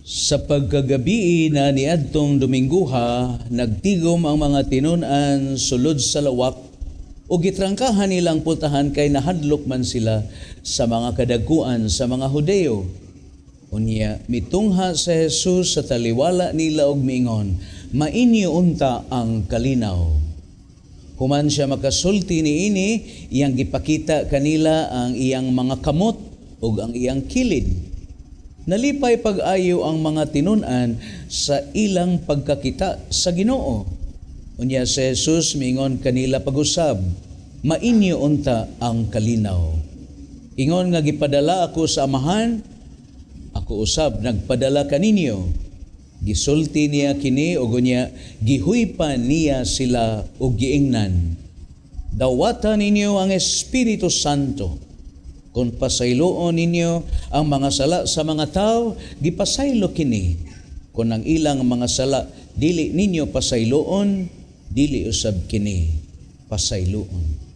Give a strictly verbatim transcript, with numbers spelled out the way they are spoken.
Sa pagkagabi na niadtong Domingguha, nagtigom ang mga tinun-an sulod sa lawak o gitrangkahan nilang pultahan kay nahadlok man sila sa mga kadagkuan sa mga Hudeo. Unya, mitungha sa Jesus sa taliwala nila og miingon, mainyo unta ang kalinaw. Human siya makasulti niini, iyang gipakita kanila ang iyang mga kamot ug ang iyang kilid. Nalipay pag-ayo ang mga tinun-an sa ilang pagkakita sa Ginoo. Unya si Jesus miingon kanila pag-usab, mainyo unta ang kalinaw. Ingon nga gipadala ako sa Amahan, ako usab nagpadala kaninyo. Gisulti niya kini ug unya gihuypan niya sila og giingnan. Dawatan ninyo ang Espiritu Santo. Kung pasayloon ninyo ang mga sala sa mga tao, gipasaylo kini. Kung ang ilang mga sala dili ninyo pasayloon, dili usab kini pasayloon.